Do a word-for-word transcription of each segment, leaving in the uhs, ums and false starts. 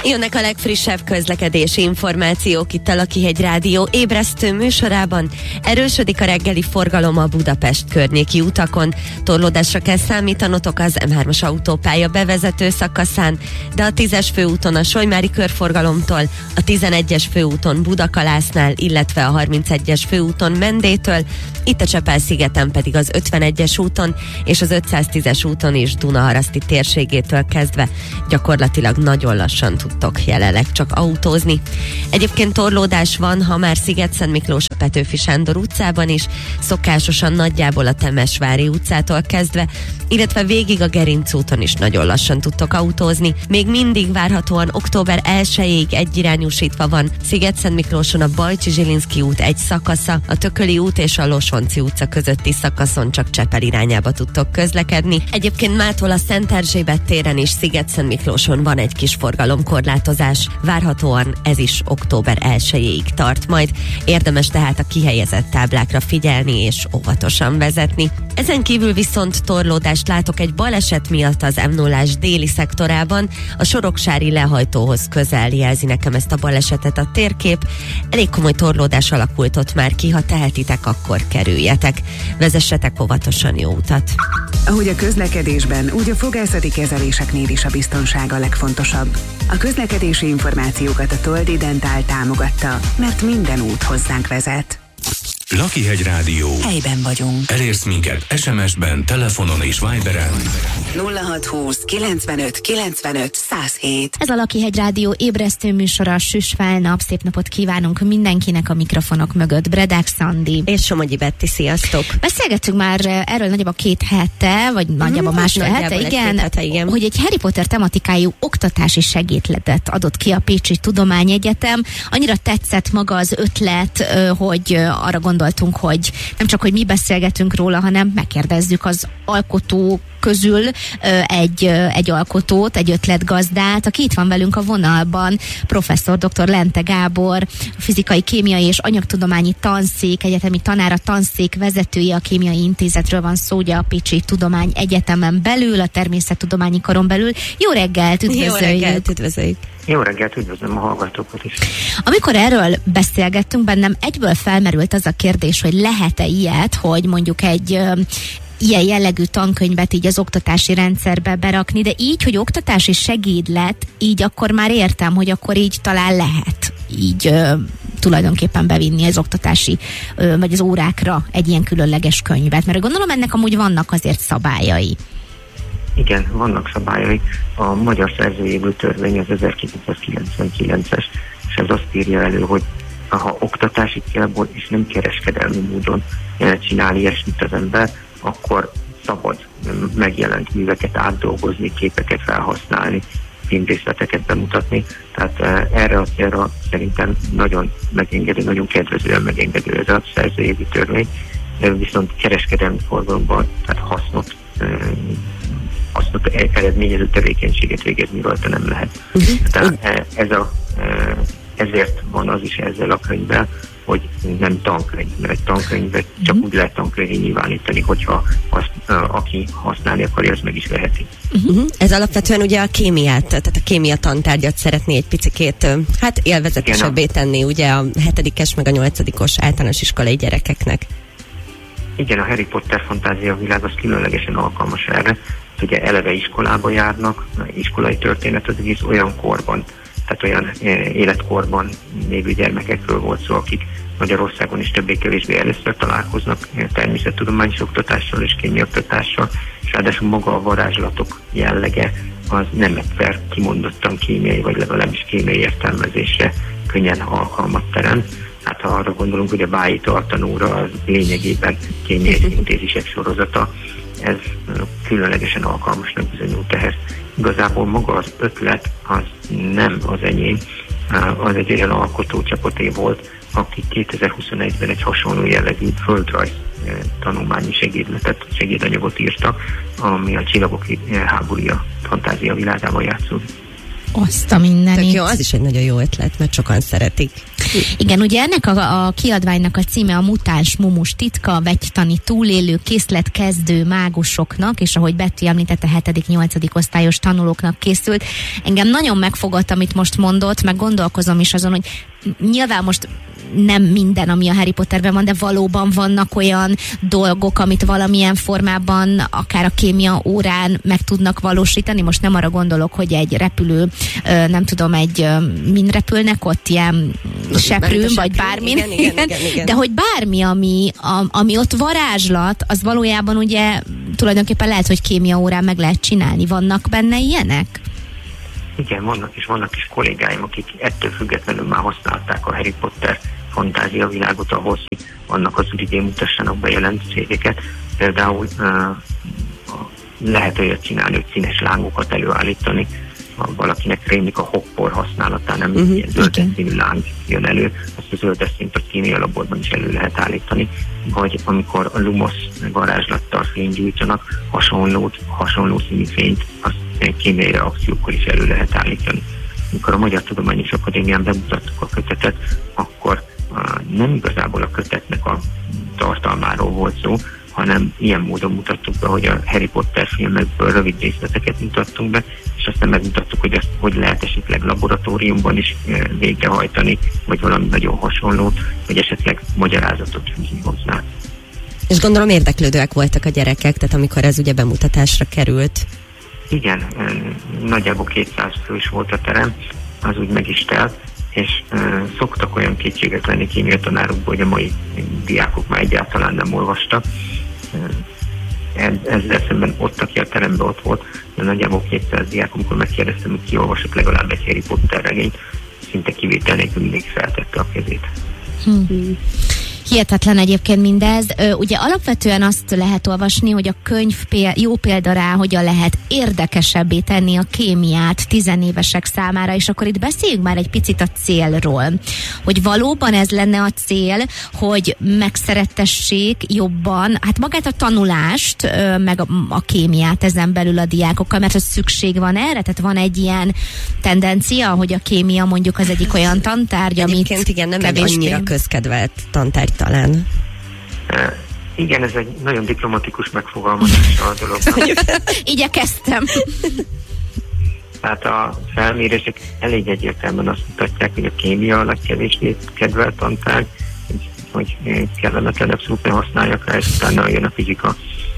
Jönnek a legfrissebb közlekedési információk itt a Lakihegy Rádió ébresztő műsorában. Erősödik a reggeli forgalom a Budapest környéki utakon. Torlódásra kell számítanotok az em hármas autópálya bevezető szakaszán, de a tízes főúton a Solymári körforgalomtól, a tizenegyes főúton Budakalásznál, illetve a harmincegyes főúton Mendétől, itt a Csepel-szigeten pedig az ötvenegyes úton és az ötszáztízes úton is Dunaharaszti térségétől kezdve gyakorlatilag nagyon lassan tudtok jelenleg csak autózni. Egyébként torlódás van, ha már Sziget-Szentmiklós a Petőfi Sándor utcában is, szokásosan nagyjából a Temesvári utcától kezdve, illetve végig a Gerinc úton is nagyon lassan tudtok autózni. Még mindig várhatóan október elsejéig egyirányúsítva van Sziget-Szentmiklóson a Bajcsi-Zsilinszky út egy szakasza, a Tököli út és a Losonci utca közötti szakaszon csak Csepel irányába tudtok közlekedni. Egyébként mától a Szent Erzsébet téren is Sziget-Szentmiklóson van egy kis forgalomkorlátozás. Várhatóan ez is október elsejéig tart majd. Érdemes tehát a kihelyezett táblákra figyelni és óvatosan vezetni. Ezen kívül viszont torlódást látok egy baleset miatt az em nullás déli szektorában. A Soroksári lehajtóhoz közel jelzi nekem ezt a balesetet a térkép. Elég komoly torlódás alakult ott már ki, ha tehetitek, akkor kerüljetek. Vezessetek óvatosan, jó utat! Ahogy a közlekedésben, úgy a fogászati kezeléseknél is a biztonság a legfontosabb. A közlekedési információkat a Toldi Dentál támogatta, mert minden út hozzánk vezet. Lakihegy Rádió. Helyben vagyunk. Elérsz minket es em es-ben, telefonon és Viberen. nulla hat húsz kilencvenöt kilencvenöt száz hét. Ez a Lakihegy Rádió ébresztő műsora, süsfál nap, szép napot kívánunk mindenkinek a mikrofonok mögött. Bredák Szandi. És Somogyi Betti, sziasztok! Beszélgettünk már erről nagyjából két hete, vagy nagyjából másfél hete, igen, hete, igen, hogy egy Harry Potter tematikájú oktatási segédletet adott ki a Pécsi Tudományegyetem. Annyira tetszett maga az ötlet, hogy arra gondoltunk, hogy nem csak, hogy mi beszélgetünk róla, hanem megkérdezzük az alkotó közül egy, egy alkotót, egy ötletgazdát, aki itt van velünk a vonalban, professzor dr. Lente Gábor, a fizikai, kémiai és anyagtudományi tanszék, egyetemi tanára, tanszék vezetője, a Kémiai Intézetről van szó, ugye a Pécsi Tudományegyetemen belül, a Természettudományi Karon belül. Jó reggelt, üdvözöljük! Jó reggelt, üdvözöljük! Jó reggelt, üdvözlöm a hallgatókat is. Amikor erről beszélgettünk, bennem egyből felmerült az a kérdés, hogy lehet-e ilyet, hogy mondjuk egy ilyen jellegű tankönyvet így az oktatási rendszerbe berakni, de így, hogy oktatási segédlet, így akkor már értem, hogy akkor így talán lehet így ö, tulajdonképpen bevinni az oktatási, ö, vagy az órákra egy ilyen különleges könyvet, mert gondolom ennek amúgy vannak azért szabályai. Igen, vannak szabályai. A magyar szerzőjogú törvény az ezerkilencszázkilencvenkilences, és ez azt írja elő, hogy ha oktatási célból és nem kereskedelmi módon csinál ilyesmit az ember, akkor szabad megjelent műveket átdolgozni, képeket felhasználni, filmrészleteket bemutatni. Tehát erre a célra szerintem nagyon megengedő, nagyon kedvezően megengedő ez a szerzőjogi törvény, viszont kereskedelmi forgalomban, tehát hasznot, hasznot eredményező tevékenységet végezni rajta nem lehet. Uh-huh. Tehát ez a, ezért van az is ezzel a könyvvel, hogy nem tankönyv, mert egy tankönyvet csak uh-huh. úgy lehet tankönyvé nyilvánítani, hogyha azt, uh, aki használni akarja, az meg is veheti. Uh-huh. Ez alapvetően ugye a kémiát, tehát a kémia tantárgyat szeretné egy picikét, hát élvezetesebbé tenni ugye a hetedikes meg a nyolcadikos általános iskolai gyerekeknek. Igen, a Harry Potter fantázia világ az különlegesen alkalmas erre. Ugye eleve iskolába járnak, iskolai történet az egész olyan korban, tehát olyan életkorban lévő gyermekekről volt szó, akik Magyarországon is többé-kevésbé először találkoznak természettudományos oktatással és kémia oktatással, és ráadásul maga a varázslatok jellege az nem egyszer kimondottan kémiai, vagy legalábbis kémiai értelmezésre könnyen alkalmat teremt. Hát ha arra gondolunk, hogy a Bályi tartanóra az lényegében kémiai szintézisek sorozata, ez különlegesen alkalmasnak bizonyult ehhez. Igazából maga az ötlet az nem az enyém, az egy olyan alkotócsapaté volt, aki kétezer-huszonegyben egy hasonló jellegű földrajz tanulmányi segédletet, segédanyagot írtak, ami a Csillagok háborúja fantázia világában játszódik. Azt a mindenit. Tök jó, az is egy nagyon jó ötlet, mert sokan szeretik. Igen, ugye ennek a, a kiadványnak a címe a Mutáns Mumus titka, vegytani túlélő, készletkezdő mágusoknak, és ahogy Betty említette, hetedik-nyolcadik osztályos tanulóknak készült. Engem nagyon megfogott, amit most mondott, meg gondolkozom is azon, hogy nyilván most nem minden, ami a Harry Potterben van, de valóban vannak olyan dolgok, amit valamilyen formában, akár a kémia órán meg tudnak valósítani. Most nem arra gondolok, hogy egy repülő, nem tudom, egy, min repülnek ott, ilyen seprőn, vagy bármin. Igen, igen, igen, igen, igen. De hogy bármi, ami, a, ami ott varázslat, az valójában ugye tulajdonképpen lehet, hogy kémia órán meg lehet csinálni. Vannak benne ilyenek? Igen, vannak és vannak is kollégáim, akik ettől függetlenül már használták a Harry Potter fantázia világot ahhoz, hogy annak az ürigén mutassanak be jelentőségeket. Például uh, lehet olyat csinálni, hogy színes lángokat előállítani. Ha valakinek rémlik a hoppor használatán, nem uh-huh, ilyen zöldes színű láng jön elő, azt a zöldes színt a kémia laborban is elő lehet állítani. Vagy amikor a Lumos varázslattal fényt gyújtsanak, hasonló, hasonló színű fényt, azt kémiai reakciókkal is elő lehet állítani. Amikor a Magyar Tudományos Akadémián bemutattuk a kötetet, akkor uh, nem igazából a kötetnek a tartalmáról volt szó, hanem ilyen módon mutattuk be, hogy a Harry Potter filmekből rövid részleteket mutattunk be, és aztán megmutattuk, hogy ezt hogy lehet esetleg laboratóriumban is uh, végrehajtani, vagy valami nagyon hasonlót, vagy esetleg magyarázatot fűzni hozzá. És gondolom érdeklődőek voltak a gyerekek, tehát amikor ez ugye bemutatásra került. Igen, nagyjából kétszáz fő is volt a terem, az úgy meg is telt, és uh, szoktak olyan kétségek lenni kémia tanárokból, hogy a mai diákok már egyáltalán nem olvastak. Uh, ezzel szemben ott, aki a teremben ott volt, de nagyjából kétszáz diák, amikor megkérdeztem, hogy ki olvasott legalább egy Harry Potter regényt, szinte kivétel nélkül mindig feltette a kezét. Hmm. Hihetetlen egyébként mindez. Ugye alapvetően azt lehet olvasni, hogy a könyv péld, jó példa rá, hogyan lehet érdekesebbé tenni a kémiát tizenévesek számára, és akkor itt beszéljünk már egy picit a célról. Hogy valóban ez lenne a cél, hogy megszerettessék jobban, hát magát a tanulást, meg a, a kémiát ezen belül a diákokkal, mert az szükség van erre, tehát van egy ilyen tendencia, hogy a kémia mondjuk az egyik olyan tantárgy, amit egyébként igen, nem egy annyira közkedvelt tantárgy talán. Uh, igen, ez egy nagyon diplomatikus megfogalmazása a dolognak. Igyekeztem. Tehát a felmérések elég egyértelműen azt mutatják, hogy a kémia a legkevésbé kedvelt tantárgy, hogy kellemetlenebb szót ne használjak rá, és utána jön a fizika.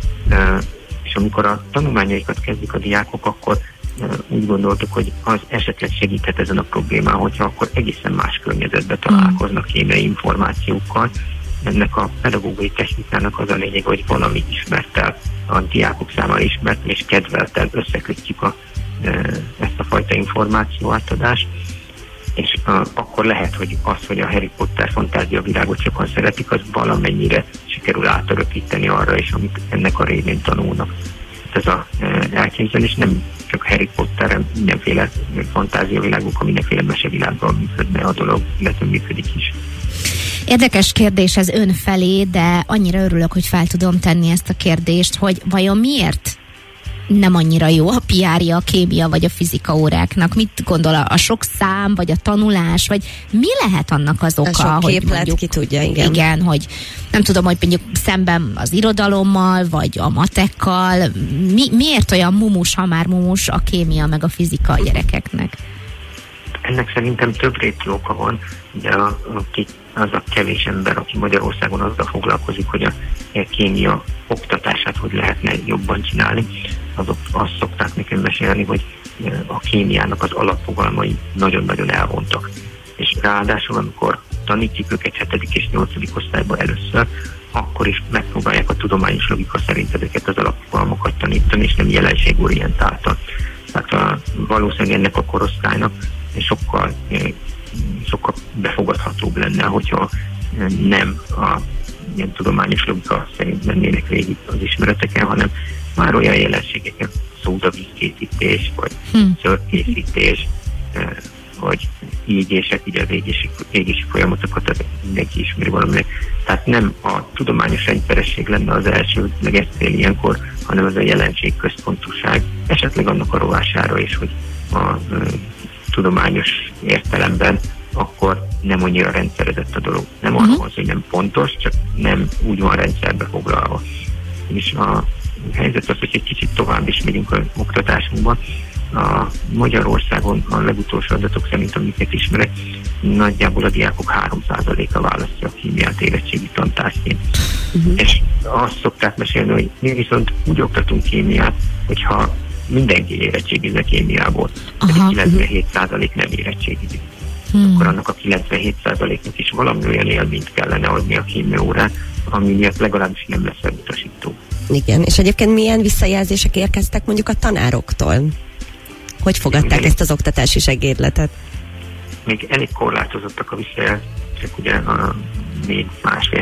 Uh, és amikor a tanulmányaikat kezdik a diákok, akkor uh, úgy gondoltuk, hogy az esetleg segíthet ezen a problémán, hogyha akkor egészen más környezetben találkoznak kémiai információkkal. Ennek a pedagógiai technikának az a lényeg, hogy valami ismerttel, a diákok számára ismert és kedveltel összekötjük a, ezt a fajta információ átadást, és uh, akkor lehet, hogy az, hogy a Harry Potter fantázia világot sokan szeretik, az valamennyire sikerül átörökíteni arra is, amit ennek a révén tanulnak. Ez a uh, elképzelés nem csak Harry Potter, mindenféle fantáziavilágok, mindenféle mesevilágban működne a dolog, illetve működik is. Érdekes kérdés ez ön felé, de annyira örülök, hogy fel tudom tenni ezt a kérdést, hogy vajon miért nem annyira jó a pé er-ja a kémia vagy a fizika óráknak? Mit gondol, a sok szám, vagy a tanulás, vagy mi lehet annak az oka? A sok hogy képlet, mondjuk, ki tudja, igen. Igen, hogy nem tudom, hogy mondjuk szemben az irodalommal, vagy a matekkal, mi, miért olyan mumus, ha már mumus a kémia meg a fizika a gyerekeknek? Ennek szerintem több rétű oka van. Ugye a, a, az a kevés ember, aki Magyarországon azzal foglalkozik, hogy a kémia oktatását hogy lehetne jobban csinálni, azok azt szokták nekem mesélni, hogy a kémiának az alapfogalmai nagyon-nagyon elvontak. És ráadásul, amikor tanítjuk őket hetedik és nyolcadik osztályban először, akkor is megpróbálják a tudományos logika szerint ezeket az alapfogalmakat tanítani, és nem jelenségorientáltan. Tehát a, valószínűleg ennek a korosztálynak sokkal, sokkal befogadhatóbb lenne, hogyha nem a ilyen tudományos logika szerint mennének végig az ismereteken, hanem már olyan jelenségeken, szódavízkészítés, vagy hmm. szörkészítés, vagy égések, ugye az égési, égési folyamatokat az mindenki ismeri valaminek. Tehát nem a tudományos rendszeresség lenne az elsődleges cél ilyenkor, hanem az a jelenség központúság, esetleg annak a rovására is, hogy a tudományos értelemben, akkor nem annyira rendszerezett a dolog. Nem arra Uh-huh. van, hogy nem pontos, csak nem úgy van rendszerbe foglalva. És a helyzet az, hogy egy kicsit tovább is megyünk az oktatásunkban. A Magyarországon a legutolsó adatok szerint, amiket ismerek, nagyjából a diákok három százaléka választja a kémiát érettségi tantárgyként. Uh-huh. És azt szokták mesélni, hogy mi viszont úgy oktatunk kémiát, hogyha mindenki érettségizik kémiából, pedig kilencvenhét százalék nem érettségizik. Hmm. Akkor annak a kilencvenhét százaléknak is valami olyan élményt kellene adni a kémia órán, ami miatt legalábbis nem lesz elutasító. Igen, és egyébként milyen visszajelzések érkeztek mondjuk a tanároktól? Hogy fogadták Igen. ezt az oktatási segédletet? Még elég korlátozottak a visszajelzések, ugye a még másfél